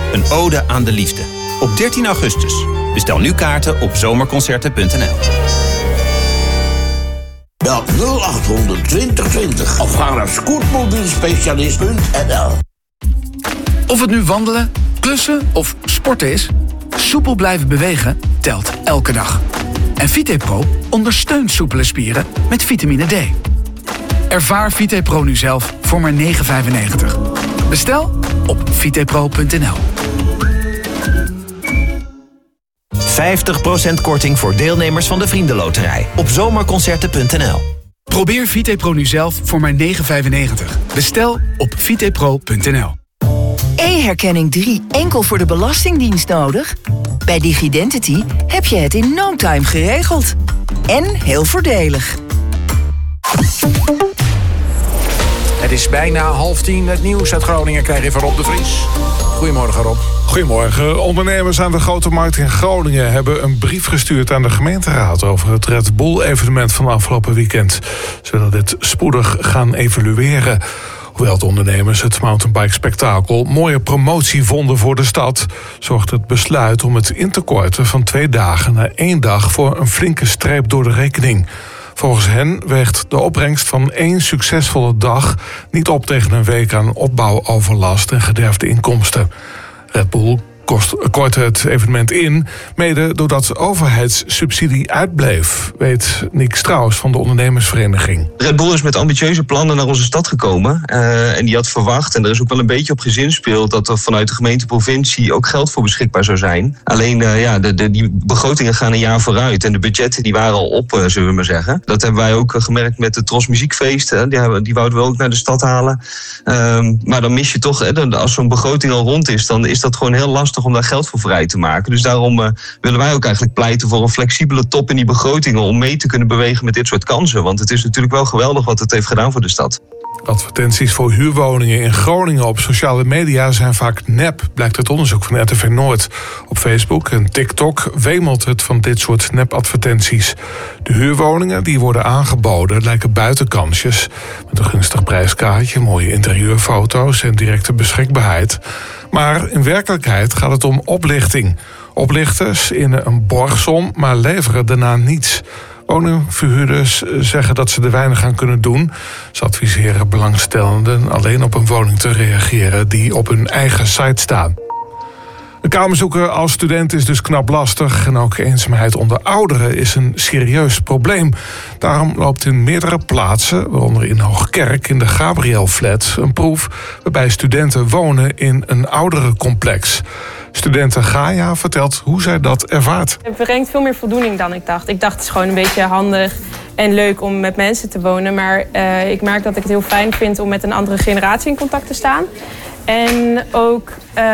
Een ode aan de liefde. Op 13 augustus. Bestel nu kaarten op zomerconcerten.nl. Bel 0800 2020 of ga naar scootmobielspecialist.nl. Of het nu wandelen, klussen of sporten is, soepel blijven bewegen telt elke dag. En VitePro ondersteunt soepele spieren met vitamine D. Ervaar VitePro nu zelf voor maar €9,95. Bestel op vitepro.nl. 50% korting voor deelnemers van de Vriendenloterij op zomerconcerten.nl. Probeer VitePro nu zelf voor maar €9,95. Bestel op vitepro.nl. E-herkenning 3 enkel voor de Belastingdienst nodig? Bij DigiDentity heb je het in no time geregeld. En heel voordelig. Het is bijna 9:30. Het nieuws uit Groningen krijg je van Rob de Vries. Goedemorgen, Rob. Goedemorgen. Ondernemers aan de Grote Markt in Groningen hebben een brief gestuurd aan de gemeenteraad over het Red Bull-evenement van afgelopen weekend. Ze willen dit spoedig gaan evalueren. Hoewel de ondernemers het mountainbike-spektakel mooie promotie vonden voor de stad, zorgt het besluit om het in te korten van 2 dagen naar 1 dag voor een flinke streep door de rekening. Volgens hen weegt de opbrengst van 1 succesvolle dag niet op tegen een week aan opbouwoverlast en gederfde inkomsten. Red Bull kort het evenement in, mede doordat overheidssubsidie uitbleef, weet Nick Strauss van de ondernemersvereniging. Red Bull is met ambitieuze plannen naar onze stad gekomen. En die had verwacht, en er is ook wel een beetje op gezinspeeld, dat er vanuit de gemeente-provincie ook geld voor beschikbaar zou zijn. Alleen, die begrotingen gaan een jaar vooruit en de budgetten die waren al op, zullen we maar zeggen. Dat hebben wij ook gemerkt met het Tros Muziekfeest. Die wouden we ook naar de stad halen. Maar dan mis je toch, als zo'n begroting al rond is, dan is dat gewoon heel lastig om daar geld voor vrij te maken. Dus daarom willen wij ook eigenlijk pleiten voor een flexibele top in die begrotingen om mee te kunnen bewegen met dit soort kansen. Want het is natuurlijk wel geweldig wat het heeft gedaan voor de stad. Advertenties voor huurwoningen in Groningen op sociale media zijn vaak nep, blijkt uit onderzoek van RTV Noord. Op Facebook en TikTok wemelt het van dit soort nep-advertenties. De huurwoningen die worden aangeboden lijken buitenkansjes, met een gunstig prijskaartje, mooie interieurfoto's en directe beschikbaarheid. Maar in werkelijkheid gaat het om oplichting. Oplichters innen een borgsom, maar leveren daarna niets. Woningverhuurders zeggen dat ze er weinig aan kunnen doen. Ze adviseren belangstellenden alleen op een woning te reageren die op hun eigen site staan. Een kamer zoeken als student is dus knap lastig en ook eenzaamheid onder ouderen is een serieus probleem. Daarom loopt in meerdere plaatsen, waaronder in Hoogkerk in de Gabriel-flat, een proef waarbij studenten wonen in een ouderencomplex. Studenten Gaia vertelt hoe zij dat ervaart. Het brengt veel meer voldoening dan ik dacht. Ik dacht het is gewoon een beetje handig en leuk om met mensen te wonen. Maar ik merk dat ik het heel fijn vind om met een andere generatie in contact te staan. En ook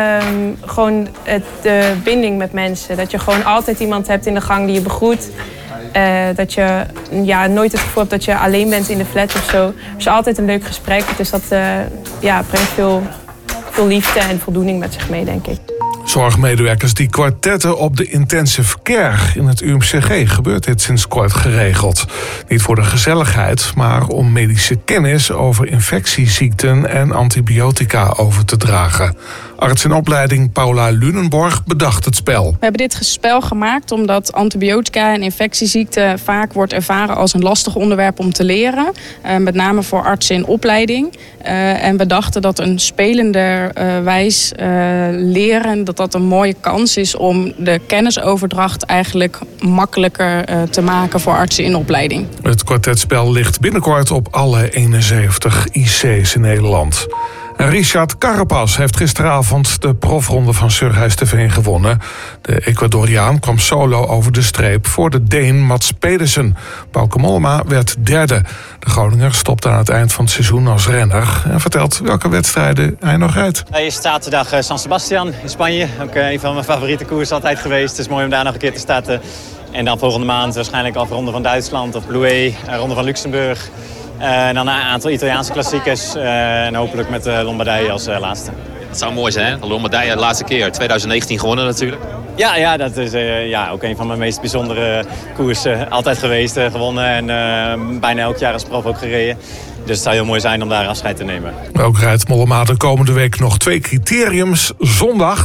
gewoon de binding met mensen. Dat je gewoon altijd iemand hebt in de gang die je begroet. Dat je nooit het gevoel hebt dat je alleen bent in de flat of zo. Er is altijd een leuk gesprek. Dus dat brengt veel liefde en voldoening met zich mee, denk ik. Zorgmedewerkers die kwartetten op de intensive care in het UMCG gebeurt dit sinds kort geregeld. Niet voor de gezelligheid, maar om medische kennis over infectieziekten en antibiotica over te dragen. Arts in opleiding Paula Lunenborg bedacht het spel. We hebben dit spel gemaakt omdat antibiotica en infectieziekten vaak wordt ervaren als een lastig onderwerp om te leren. Met name voor artsen in opleiding. En we dachten dat een spelender wijs leren, dat een mooie kans is om de kennisoverdracht eigenlijk makkelijker te maken voor artsen in opleiding. Het kwartetspel ligt binnenkort op alle 71 IC's in Nederland. En Richard Carapaz heeft gisteravond de profronde van Surhuis-te-Veen gewonnen. De Ecuadoriaan kwam solo over de streep voor de Deen Mats Pedersen. Bauke Mollema werd derde. De Groninger stopt aan het eind van het seizoen als renner en vertelt welke wedstrijden hij nog rijdt. Eerst zaterdag San Sebastian in Spanje. Ook een van mijn favoriete koers altijd geweest. Het is mooi om daar nog een keer te starten. En dan volgende maand waarschijnlijk al Ronde van Duitsland of Blouet, Ronde van Luxemburg. En dan een aantal Italiaanse klassiekers en hopelijk met Lombardije als laatste. Dat zou mooi zijn, hè? Lombardije de laatste keer, 2019 gewonnen natuurlijk. Ja, dat is ook een van mijn meest bijzondere koersen. Altijd geweest, gewonnen en bijna elk jaar als prof ook gereden. Dus het zou heel mooi zijn om daar afscheid te nemen. Ook rijdt Mollema de komende week nog 2 criteriums. Zondag